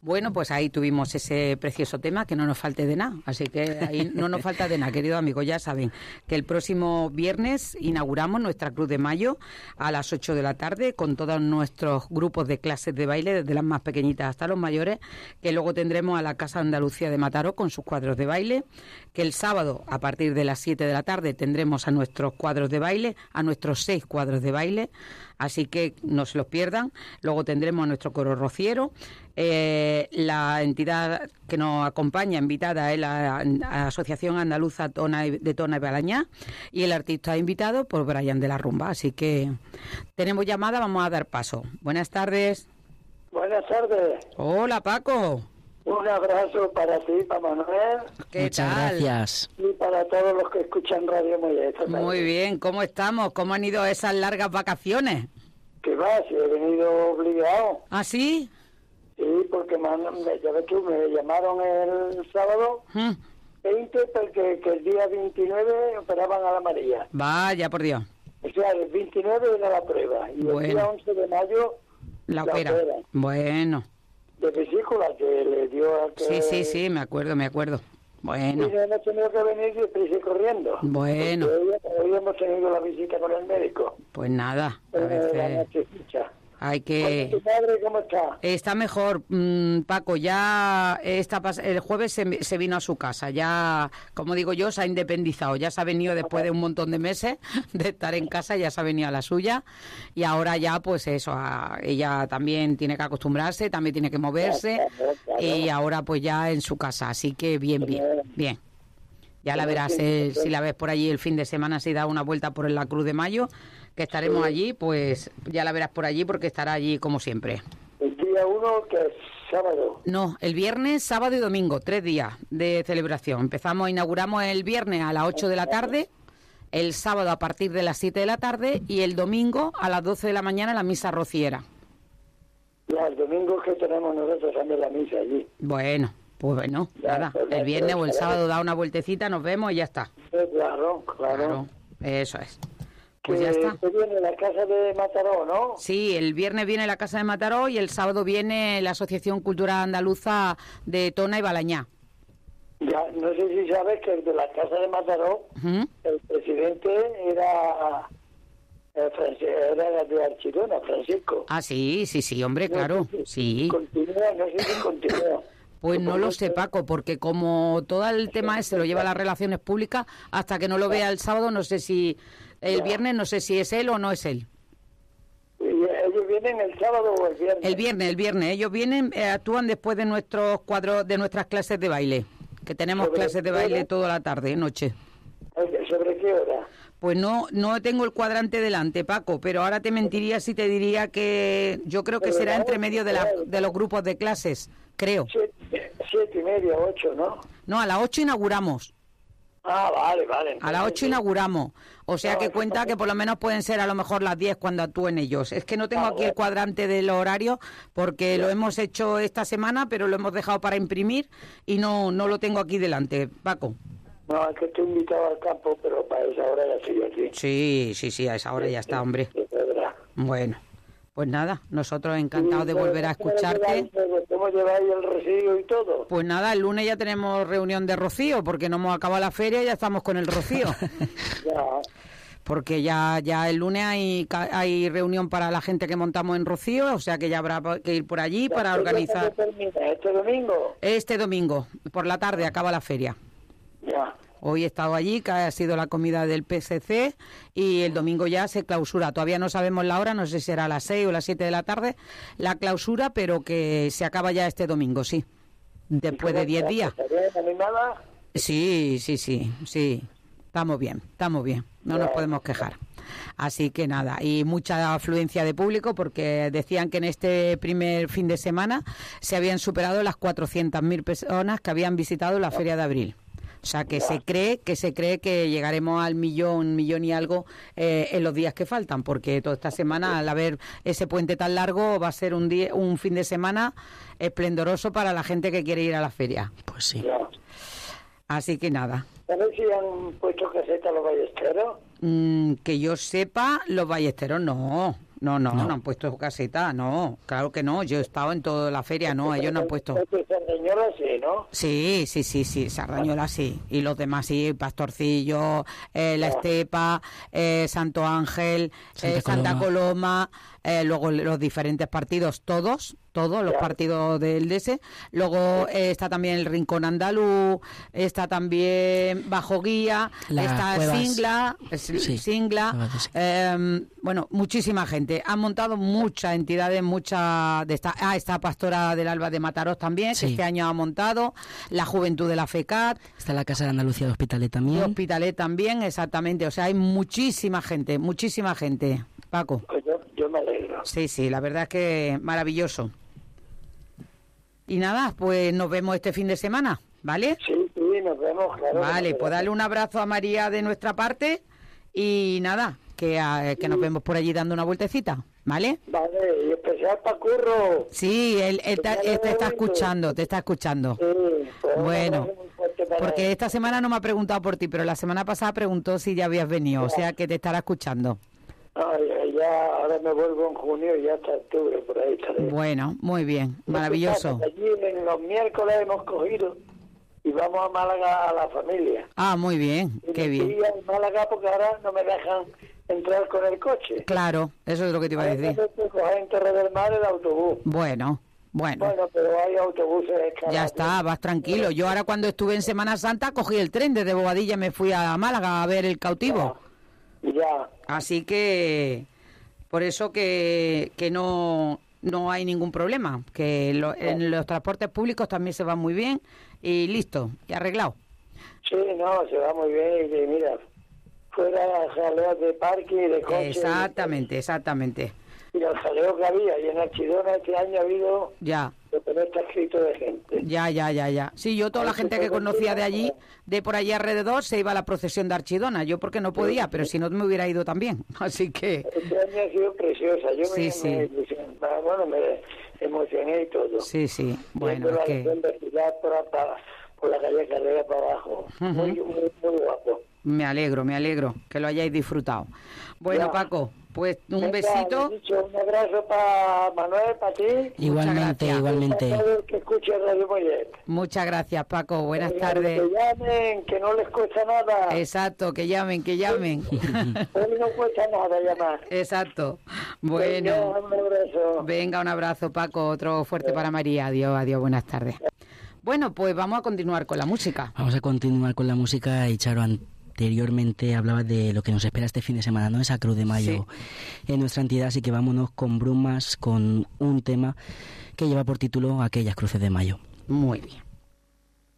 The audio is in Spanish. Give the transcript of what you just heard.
Bueno, pues ahí tuvimos ese precioso tema, que no nos falte de nada. Así que ahí no nos falta de nada, queridos amigos. Ya saben que el próximo viernes inauguramos nuestra Cruz de Mayo a las 8 de la tarde con todos nuestros grupos de clases de baile, desde las más pequeñitas hasta los mayores, que luego tendremos a la Casa Andalucía de Mataró con sus cuadros de baile, que el sábado a partir de las 7 de la tarde tendremos a nuestros cuadros de baile, a nuestros 6 cuadros de baile, así que no se los pierdan. Luego tendremos a nuestro coro rociero. La entidad que nos acompaña invitada es la Asociación Andaluza de Tona y Balañá, y el artista invitado por Brian de la Rumba. Así que tenemos llamada, vamos a dar paso. Buenas tardes. Buenas tardes. Hola, Paco. Un abrazo para ti, para Manuel. Muchas gracias. Y para todos los que escuchan Radio Mollet. Muy bien, ¿cómo estamos? ¿Cómo han ido esas largas vacaciones? ¿Qué va? Si he venido obligado. ¿Ah, sí? Sí, porque ya ves tú, me llamaron el sábado 20 porque que el día 29 operaban a la María. Vaya, por Dios. O sea, el 29 era la prueba y el día 11 de mayo la opera. Bueno. De vesícula que le dio a que... Sí, me acuerdo. Bueno. Y hemos tenido que venir deprisa y corriendo. Bueno. Hoy hemos tenido la visita con el médico. Pues nada, a veces hay que... ¿Tu padre cómo está? Está mejor, Paco, ya el jueves se vino a su casa, ya, como digo yo, se ha independizado, ya se ha venido después de un montón de meses de estar en casa, ya se ha venido a la suya, y ahora ya, pues eso, ella también tiene que acostumbrarse, también tiene que moverse, claro. Y ahora pues ya en su casa, así que bien. Ya la verás, si la ves por allí el fin de semana, si da una vuelta por la Cruz de Mayo, que estaremos allí, pues ya la verás por allí porque estará allí como siempre. ¿El día 1 que es sábado? No, el viernes, sábado y domingo, 3 días de celebración. Inauguramos el viernes a las 8 de la tarde, el sábado a partir de las 7 de la tarde y el domingo a las 12 de la mañana la misa rociera. Ya, el domingo que tenemos nosotros también la misa allí. Bueno. Pues bueno, nada, el viernes o el sábado da una vueltecita, nos vemos y ya está. Claro. Eso es. Pues ya está. Viene la casa de Mataró, ¿no? Sí, el viernes viene la casa de Mataró y el sábado viene la Asociación Cultural Andaluza de Tona y Balañá. Ya, no sé si sabes que el de la casa de Mataró, el presidente era de Archidona, Francisco. Ah, sí, hombre, claro, sí. No sé si continúa. Pues no lo sé, Paco, porque como todo el tema ese lo lleva a las relaciones públicas, hasta que no lo vea el sábado, no sé si el viernes, no sé si es él o no es él. ¿Ellos vienen el sábado o el viernes? El viernes. Ellos vienen, actúan después de nuestros cuadros, de nuestras clases de baile, que tenemos clases de baile toda la tarde, noche. ¿Sobre qué hora? Pues no tengo el cuadrante delante, Paco, pero ahora te mentiría si te diría que yo creo que será entre medio de los grupos de clases, creo. 7:30, 8, ¿no? No, a las 8 inauguramos. Ah, vale. A las 8 inauguramos. O sea que cuenta que por lo menos pueden ser a lo mejor las 10 cuando actúen ellos. Es que no tengo aquí el cuadrante del horario porque lo hemos hecho esta semana, pero lo hemos dejado para imprimir y no lo tengo aquí delante, Paco. No, es que estoy invitado al campo, pero para esa hora ya estoy aquí. Sí, a esa hora ya está, hombre. Bueno, pues nada, nosotros encantados de volver a escucharte. ¿Cómo lleváis el rocío y todo? Pues nada, el lunes ya tenemos reunión de rocío, porque no hemos acabado la feria y ya estamos con el rocío. Porque ya el lunes hay reunión para la gente que montamos en Rocío, o sea que ya habrá que ir por allí para organizar. ¿Este domingo? Este domingo, por la tarde acaba la feria. Ya. Hoy he estado allí, que ha sido la comida del PSC, y el domingo ya se clausura. Todavía no sabemos la hora, no sé si será a las 6 o las 7 de la tarde la clausura, pero que se acaba ya este domingo, sí. Después de 10 días. ¿Animada? Sí. Estamos bien. No nos podemos quejar. Así que nada, y mucha afluencia de público porque decían que en este primer fin de semana se habían superado las 400.000 personas que habían visitado la Feria de Abril. O sea, que se cree que llegaremos al millón y algo en los días que faltan, porque toda esta semana, al haber ese puente tan largo, va a ser un fin de semana esplendoroso para la gente que quiere ir a la feria. Pues sí. Así que nada. ¿Sabes si han puesto caseta los ballesteros? Que yo sepa, los ballesteros no, No han puesto caseta, no, claro que no. Yo he estado en toda la feria, no, ellos no han puesto. Sardañola sí, ¿no? Sí, Sardañola sí. Y los demás sí, Pastorcillo, La Estepa, Santo Ángel, Santa Coloma, luego los diferentes partidos, todos los partidos del DS. Luego está también el Rincón Andaluz, está también Bajo Guía, está Singla, bueno, muchísima gente. Han montado muchas entidades, está Pastora del Alba de Mataros también, que este año ha montado, la Juventud de la FECAT. Está la Casa de Andalucía de Hospitalet también. De Hospitalet también, exactamente. O sea, hay muchísima gente, Paco. Pues yo me alegro. Sí, la verdad es que maravilloso. Y nada, pues nos vemos este fin de semana, ¿vale? Sí, nos vemos, claro. Vale, pues dale un abrazo a María de nuestra parte y nada, que nos vemos por allí dando una vueltecita, ¿vale? Vale, y especial para Curro. Sí, él te está escuchando. Sí, pues bueno, porque esta semana no me ha preguntado por ti, pero la semana pasada preguntó si ya habías venido, o sea que te estará escuchando. Ya, ahora me vuelvo en junio y ya hasta octubre, por ahí estaré. Bueno, muy bien, maravilloso. Allí en los miércoles hemos cogido y vamos a Málaga a la familia. Ah, muy bien, qué bien. Y en Málaga porque ahora no me dejan entrar con el coche. Claro, eso es lo que te iba a decir. Tengo que coger en Torre del Mar el autobús. Bueno, pero hay autobuses escalados. Ya está, vas tranquilo. Yo ahora cuando estuve en Semana Santa cogí el tren desde Bobadilla y me fui a Málaga a ver el cautivo. Ya. Así que por eso que no hay ningún problema, que en los transportes públicos también se va muy bien y listo, y arreglado. Sí, se va muy bien y mira, fuera jaleos de parque y de coche. Exactamente. Y el jaleo que había, y en Archidona este año ha habido... Ya. Lo que no está escrito de gente. Ya. Sí, yo toda la gente que conocía de allí, de por allí alrededor, se iba a la procesión de Archidona. Yo porque no podía, pero si no me hubiera ido también. Así que... Este año ha sido preciosa. Yo me emocioné y todo. Sí. Bueno, es que... por la calle Carrera para abajo. Muy guapo. Me alegro que lo hayáis disfrutado. Bueno, Paco, pues un besito. Un abrazo para Manuel, para ti. Igualmente. Que escuche Radio Mollet. Muchas gracias, Paco. Buenas tardes. Que llamen, que no les cuesta nada. Exacto, que llamen. No cuesta nada llamar. Exacto. Bueno. Venga, un abrazo, Paco. Otro fuerte para María. Adiós, buenas tardes. Bueno, pues vamos a continuar con la música. Y Charo, anteriormente hablabas de lo que nos espera este fin de semana, ¿no? Esa Cruz de Mayo en nuestra entidad, así que vámonos con Brumas, con un tema que lleva por título Aquellas Cruces de Mayo. Muy bien.